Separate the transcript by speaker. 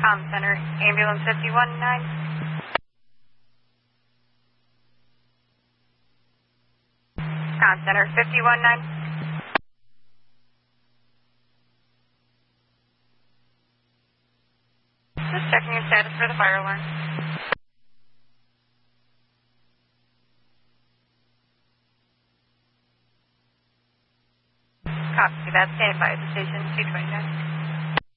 Speaker 1: Com Center, ambulance 519. Com Center 519. Just checking your status for the fire alarm. Copy that. Stand by at the station 229.